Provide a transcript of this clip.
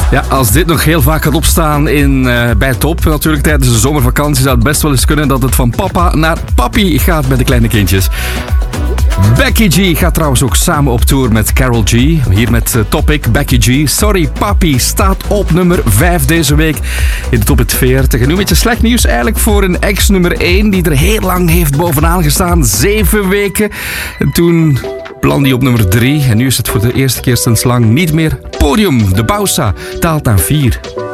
Ja, als dit nog heel vaak gaat opstaan bij Top, natuurlijk tijdens de zomervakantie, zou het best wel eens kunnen dat het van papa naar papi gaat met de kleine kindjes. Becky G gaat trouwens ook samen op tour met Karol G. Hier met Topic, Becky G. Sorry Papi staat op nummer 5 deze week in de Top 40. En nu een beetje slecht nieuws eigenlijk voor een ex-nummer 1 die er heel lang heeft bovenaan gestaan. 7 weken. En toen belandde hij op nummer 3. En nu is het voor de eerste keer sinds lang niet meer podium. De Bausa daalt naar 4.